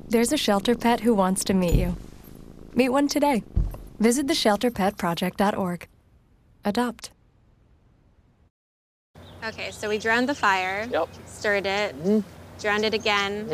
There's a shelter pet who wants to meet you. Meet one today. Visit theshelterpetproject.org. Adopt. Okay, so we drowned the fire. Yep. Stirred it. Drowned it again.